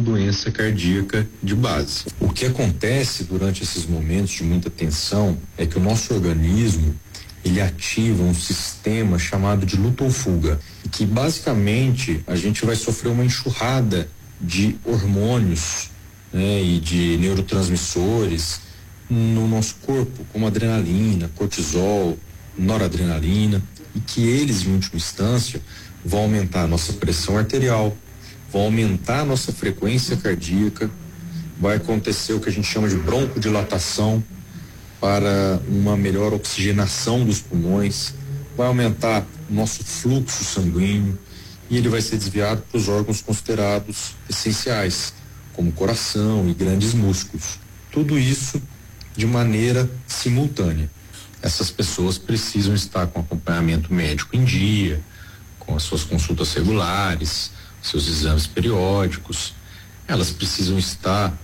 doença cardíaca de base. O que acontece durante esses momentos de muita tensão é que o nosso organismo ele ativa um sistema chamado de luta ou fuga, que basicamente a gente vai sofrer uma enxurrada de hormônios, né, e de neurotransmissores no nosso corpo, como adrenalina, cortisol, noradrenalina, e que eles, em última instância, vão aumentar a nossa pressão arterial, vão aumentar a nossa frequência cardíaca, vai acontecer o que a gente chama de broncodilatação para uma melhor oxigenação dos pulmões, vai aumentar o nosso fluxo sanguíneo e ele vai ser desviado para os órgãos considerados essenciais, como coração e grandes músculos. Tudo isso de maneira simultânea. Essas pessoas precisam estar com acompanhamento médico em dia, com as suas consultas regulares, seus exames periódicos. Elas precisam estar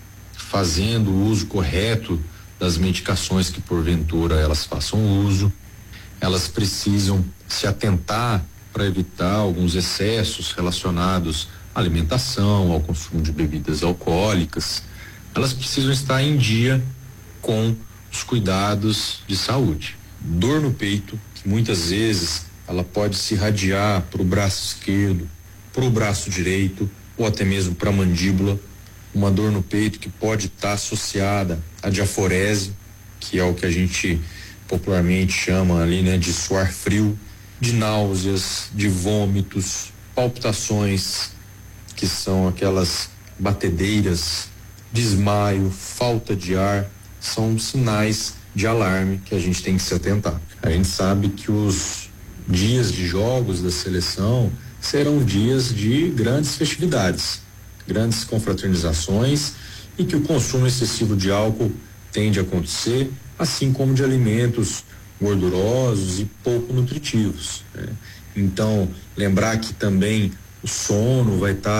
fazendo o uso correto das medicações que porventura elas façam uso. Elas precisam se atentar para evitar alguns excessos relacionados à alimentação, ao consumo de bebidas alcoólicas. Elas precisam estar em dia com os cuidados de saúde. Dor no peito, que muitas vezes ela pode se irradiar para o braço esquerdo, para o braço direito ou até mesmo para a mandíbula. Uma dor no peito que pode estar associada à diaforese, que é o que a gente popularmente chama ali, né, de suar frio, de náuseas, de vômitos, palpitações, que são aquelas batedeiras, desmaio, falta de ar, são sinais de alarme que a gente tem que se atentar. A gente sabe que os dias de jogos da seleção serão dias de grandes festividades, grandes confraternizações, e que o consumo excessivo de álcool tende a acontecer, assim como de alimentos gordurosos e pouco nutritivos, né? Então, lembrar que também o sono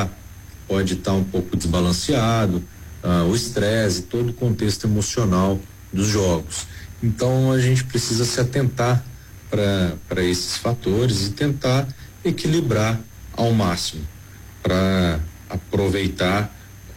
pode estar um pouco desbalanceado, o estresse, todo o contexto emocional dos jogos. Então, a gente precisa se atentar para esses fatores e tentar equilibrar ao máximo para aproveitar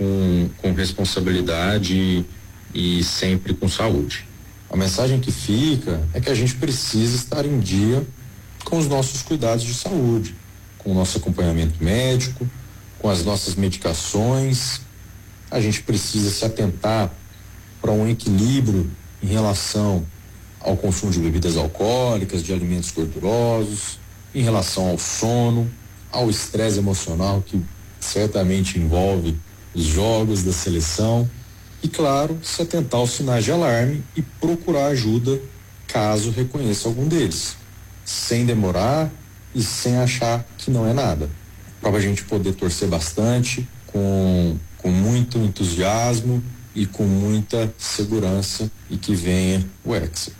com responsabilidade e sempre com saúde. A mensagem que fica é que a gente precisa estar em dia com os nossos cuidados de saúde, com o nosso acompanhamento médico, com as nossas medicações. A gente precisa se atentar para um equilíbrio em relação ao consumo de bebidas alcoólicas, de alimentos gordurosos, em relação ao sono, ao estresse emocional que certamente envolve os jogos da seleção. E, claro, se atentar aos sinais de alarme e procurar ajuda caso reconheça algum deles, sem demorar e sem achar que não é nada, para a gente poder torcer bastante, com muito entusiasmo e com muita segurança, e que venha o Hexa.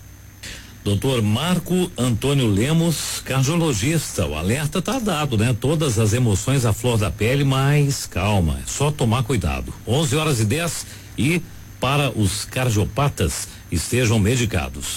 Doutor Marco Antônio Lemos, cardiologista, o alerta tá dado, né? Todas as emoções à flor da pele, mas calma, é só tomar cuidado. 11h10 e para os cardiopatas estejam medicados.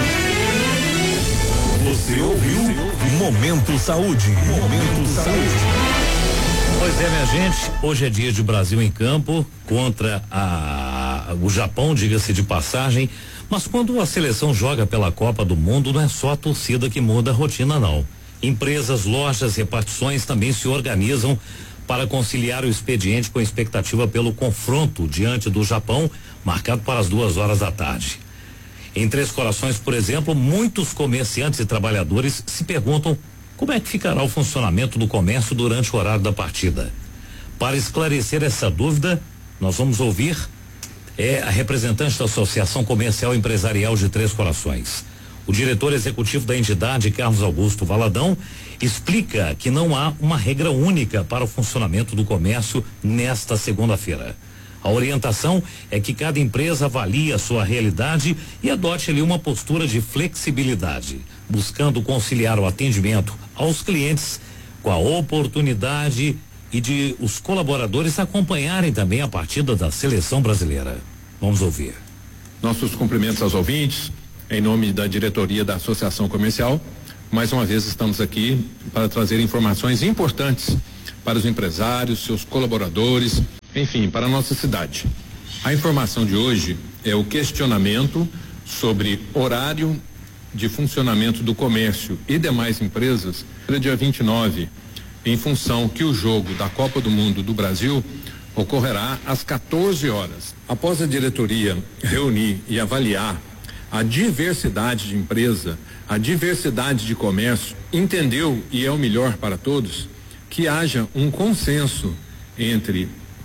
Você ouviu? Momento Saúde. Momento Saúde. Pois é, minha gente, hoje é dia de Brasil em campo contra o Japão, diga-se de passagem. Mas quando a seleção joga pela Copa do Mundo, não é só a torcida que muda a rotina, não. Empresas, lojas, repartições também se organizam para conciliar o expediente com expectativa pelo confronto diante do Japão, marcado para as 14h. Em Três Corações, por exemplo, muitos comerciantes e trabalhadores se perguntam como é que ficará o funcionamento do comércio durante o horário da partida. Para esclarecer essa dúvida, nós vamos ouvir a representante da Associação Comercial Empresarial de Três Corações. O diretor executivo da entidade, Carlos Augusto Valadão, explica que não há uma regra única para o funcionamento do comércio nesta segunda-feira. A orientação é que cada empresa avalie a sua realidade e adote ali uma postura de flexibilidade, buscando conciliar o atendimento aos clientes com a oportunidade e de os colaboradores acompanharem também a partida da seleção brasileira. Vamos ouvir. Nossos cumprimentos aos ouvintes, em nome da diretoria da Associação Comercial. Mais uma vez estamos aqui para trazer informações importantes para os empresários, seus colaboradores enfim, para a nossa cidade. A informação de hoje é o questionamento sobre horário de funcionamento do comércio e demais empresas para dia 29, em função que o jogo da Copa do Mundo do Brasil ocorrerá às 14 horas. Após a diretoria reunir e avaliar a diversidade de empresa, a diversidade de comércio, entendeu, e é o melhor para todos, que haja um consenso entre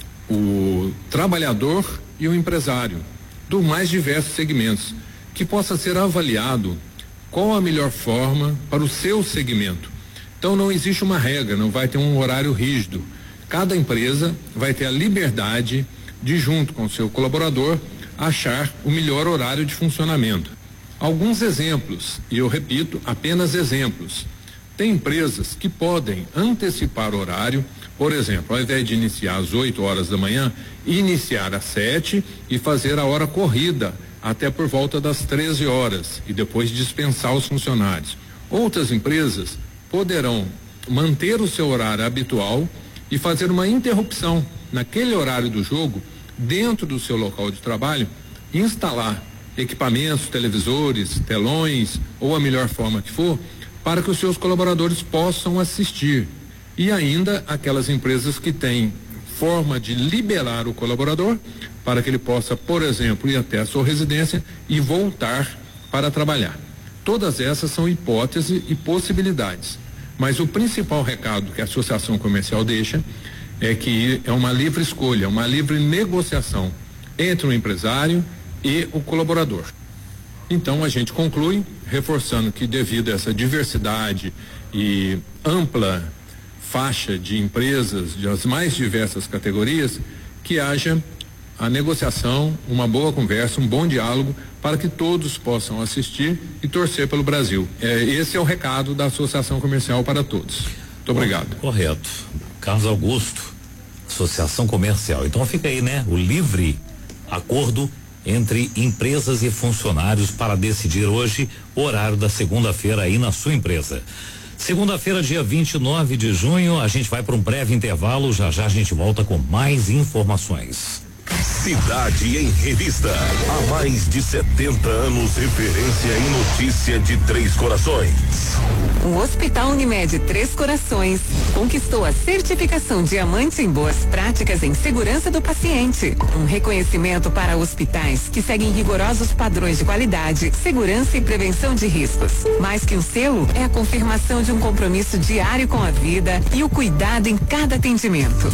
o trabalhador e o empresário, dos mais diversos segmentos, que possa ser avaliado qual a melhor forma para o seu segmento. Então não existe uma regra, não vai ter um horário rígido. Cada empresa vai ter a liberdade de, junto com o seu colaborador, achar o melhor horário de funcionamento. Alguns exemplos, e eu repito, apenas exemplos. Tem empresas que podem antecipar o horário, por exemplo, ao invés de iniciar às 8 horas da manhã, iniciar às 7 e fazer a hora corrida até por volta das 13 horas e depois dispensar os funcionários. Outras empresas poderão manter o seu horário habitual e fazer uma interrupção naquele horário do jogo dentro do seu local de trabalho, instalar equipamentos, televisores, telões ou a melhor forma que for, para que os seus colaboradores possam assistir. E ainda aquelas empresas que têm forma de liberar o colaborador para que ele possa, por exemplo, ir até a sua residência e voltar para trabalhar. Todas essas são hipóteses e possibilidades. Mas o principal recado que a Associação Comercial deixa é que é uma livre escolha, uma livre negociação entre o empresário e o colaborador. Então a gente conclui reforçando que, devido a essa diversidade e ampla faixa de empresas das mais diversas categorias, que haja a negociação, uma boa conversa, um bom diálogo para que todos possam assistir e torcer pelo Brasil. Esse é o recado da Associação Comercial para todos. Muito obrigado. Correto. Carlos Augusto, Associação Comercial. Então fica aí, né? O livre acordo entre empresas e funcionários para decidir hoje o horário da segunda-feira aí na sua empresa. Segunda-feira, dia 29 de junho, a gente vai para um breve intervalo. Já já a gente volta com mais informações. Cidade em Revista. Há mais de 70 anos, referência em notícia de Três Corações. O Hospital Unimed Três Corações conquistou a certificação Diamante em Boas Práticas em Segurança do Paciente. Um reconhecimento para hospitais que seguem rigorosos padrões de qualidade, segurança e prevenção de riscos. Mais que um selo, é a confirmação de um compromisso diário com a vida e o cuidado em cada atendimento.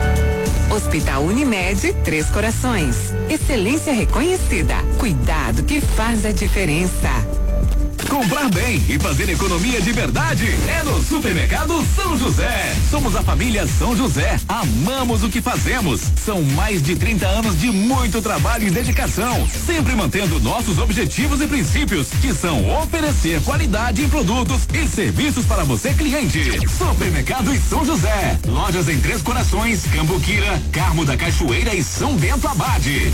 Hospital Unimed Três Corações. Excelência reconhecida. Cuidado que faz a diferença. Comprar bem e fazer economia de verdade é no Supermercado São José. Somos a família São José. Amamos o que fazemos. São mais de 30 anos de muito trabalho e dedicação, sempre mantendo nossos objetivos e princípios, que são oferecer qualidade em produtos e serviços para você, cliente. Supermercado São José. Lojas em Três Corações, Cambuquira, Carmo da Cachoeira e São Bento Abade.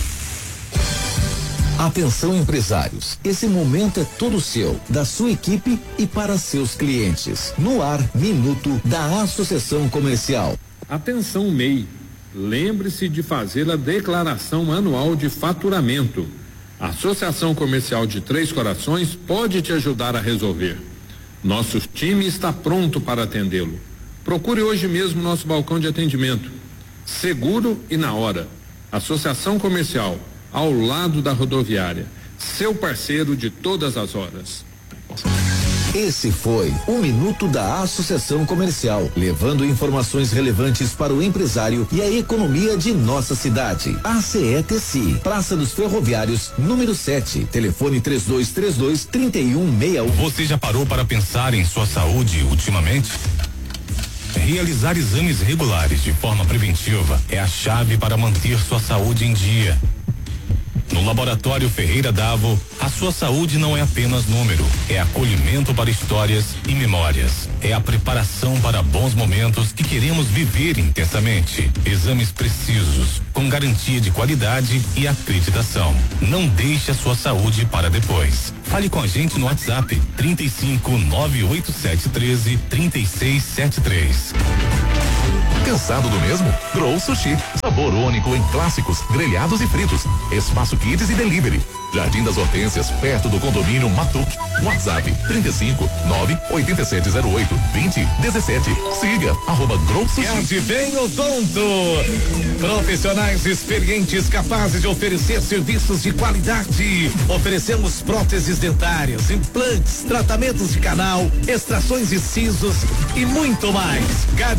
Atenção, empresários, esse momento é todo seu, da sua equipe e para seus clientes. No ar, Minuto da Associação Comercial. Atenção, MEI, lembre-se de fazer a declaração anual de faturamento. A Associação Comercial de Três Corações pode te ajudar a resolver. Nosso time está pronto para atendê-lo. Procure hoje mesmo nosso balcão de atendimento. Seguro e na hora. Associação Comercial, ao lado da rodoviária, seu parceiro de todas as horas. Esse foi o Minuto da Associação Comercial, levando informações relevantes para o empresário e a economia de nossa cidade. ACETC, Praça dos Ferroviários, número 7, telefone 3232-3161. Você já parou para pensar em sua saúde ultimamente? Realizar exames regulares de forma preventiva é a chave para manter sua saúde em dia. No Laboratório Ferreira Davo, a sua saúde não é apenas número, é acolhimento para histórias e memórias. É a preparação para bons momentos que queremos viver intensamente. Exames precisos, com garantia de qualidade e acreditação. Não deixe a sua saúde para depois. Fale com a gente no WhatsApp 35 98713 3673. Cansado do mesmo? Grow Sushi. Sabor único em clássicos, grelhados e fritos. Espaço Kids e Delivery. Jardim das Hortênsias, perto do condomínio Matuque. WhatsApp 35 98708 2017. Siga @Grow Sushi. Bem Odonto. Profissionais experientes capazes de oferecer serviços de qualidade. Oferecemos próteses dentárias, implantes, tratamentos de canal, extrações de sisos e muito mais.